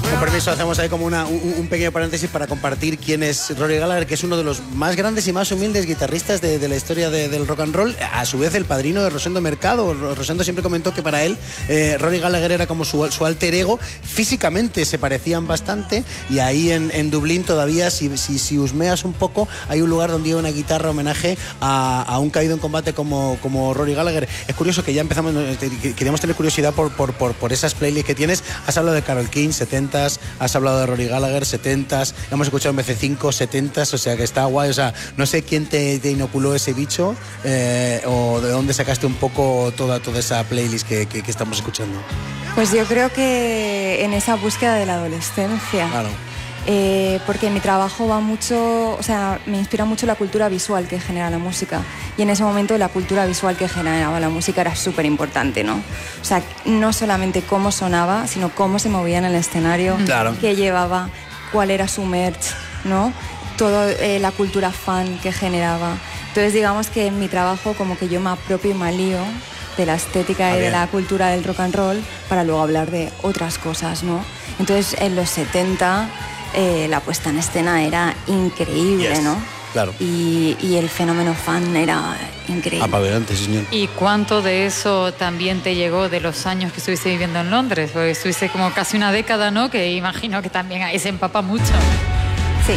Con permiso, hacemos ahí como un pequeño paréntesis para compartir quién es Rory Gallagher, que es uno de los más grandes y más humildes guitarristas de la historia del rock and roll. A su vez, el padrino de Rosendo Mercado. Rosendo siempre comentó que para él Rory Gallagher era como su alter ego. Físicamente se parecían bastante, y ahí en Dublín todavía, si husmeas un poco, hay un lugar donde hay una guitarra homenaje a un caído en combate como Rory Gallagher. Es curioso que ya empezamos, queríamos tener curiosidad por esas playlists que tienes. Has hablado de Carole King, 70s, has hablado de Rory Gallagher, 70s, hemos escuchado en BC5, 70s, o sea que está guay. O sea, no sé quién te inoculó ese bicho, o de dónde sacaste un poco toda esa playlist que estamos escuchando. Pues yo creo que en esa búsqueda de la adolescencia. Claro. Porque mi trabajo va mucho, o sea, me inspira mucho la cultura visual que genera la música, y en ese momento la cultura visual que generaba la música era súper importante, ¿no? O sea, no solamente cómo sonaba, sino cómo se movía en el escenario, claro, qué llevaba, cuál era su merch, ¿no? Toda la cultura fan que generaba. Entonces digamos que en mi trabajo como que yo me apropio y me lío de la estética y de la cultura del rock and roll para luego hablar de otras cosas, ¿no? Entonces en los 70... la puesta en escena era increíble, yes, ¿no? Claro. Y el fenómeno fan era increíble. Apabullante, señor. ¿Y cuánto de eso también te llegó de los años que estuviste viviendo en Londres? Porque estuviste como casi una década, ¿no? Que imagino que también ahí se empapa mucho. Sí.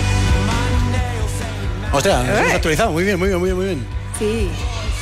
Ostras, nos hemos actualizado. Muy bien. Sí.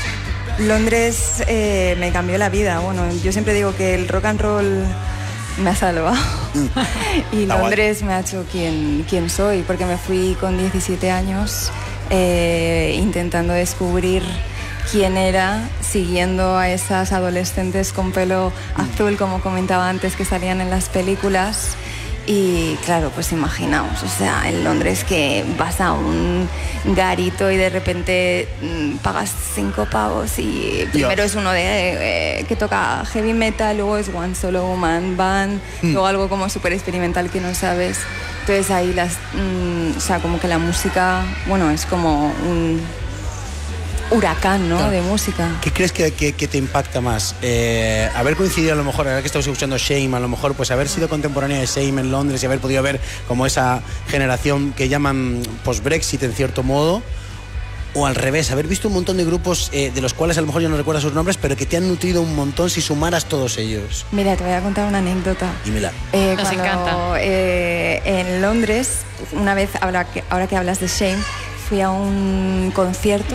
Londres me cambió la vida. Bueno, yo siempre digo que el rock and roll me ha salvado. Y Londres me ha hecho quien soy, porque me fui con 17 años intentando descubrir quién era, siguiendo a esas adolescentes con pelo azul, como comentaba antes, que salían en las películas. Y claro, pues imaginaos, o sea, en Londres que vas a un garito y de repente pagas 5 pavos y primero es uno que toca heavy metal, luego es One Solo Woman Band, luego algo como súper experimental que no sabes. Entonces ahí o sea, como que la música, bueno, es como un huracán, ¿no? Claro. De música. ¿Qué crees que te impacta más? Haber coincidido a lo mejor, ahora que estamos escuchando Shame, a lo mejor pues haber sido contemporánea de Shame en Londres y haber podido ver como esa generación que llaman post-Brexit en cierto modo, o al revés, haber visto un montón de grupos de los cuales a lo mejor ya no recuerdas sus nombres, pero que te han nutrido un montón si sumaras todos ellos. Mira, te voy a contar una anécdota. Dímela. Nos encanta. En Londres, una vez, ahora que hablas de Shame, fui a un concierto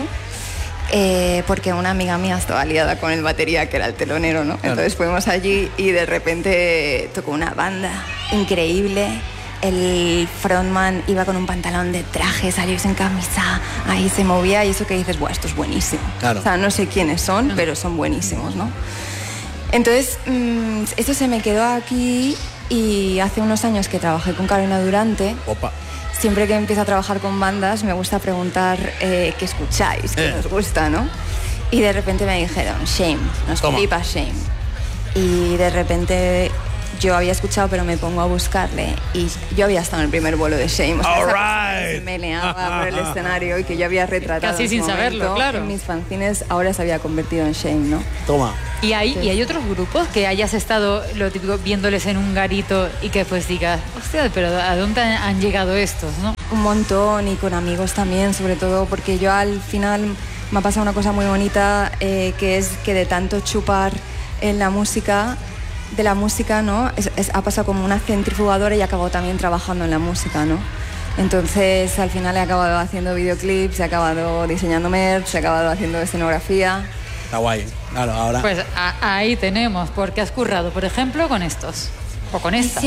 porque una amiga mía estaba liada con el batería, que era el telonero, ¿no? Claro. Entonces fuimos allí y de repente tocó una banda increíble. El frontman iba con un pantalón de traje, salió sin camisa, ahí se movía, y eso que dices, esto es buenísimo. Claro. O sea, no sé quiénes son, pero son buenísimos, ¿no? Entonces, esto se me quedó aquí, y hace unos años que trabajé con Carolina Durante. Opa. Siempre que empiezo a trabajar con bandas me gusta preguntar qué escucháis, qué os gusta, ¿no? Y de repente me dijeron, Shame, nos flipa Shame. Y de repente yo había escuchado, pero me pongo a buscarle, y yo había estado en el primer vuelo de Shame. O sea, que se me leaba por el escenario y que yo había retratado casi sin saberlo, claro. En mis fanzines, ahora se había convertido en Shame, ¿no? Toma. ¿Y hay otros grupos que hayas estado, lo típico, viéndoles en un garito y que pues digas, hostia, pero ¿a dónde han llegado estos, no? Un montón, y con amigos también, sobre todo porque yo al final me ha pasado una cosa muy bonita, que es que de tanto chupar en la música, de la música, ¿no? Ha pasado como una centrifugadora y he acabado también trabajando en la música, ¿no? Entonces al final he acabado haciendo videoclips, he acabado diseñando merch, he acabado haciendo escenografía. Está guay, claro, ahora. Pues ahí tenemos, porque has currado, por ejemplo, con estos, o con esta.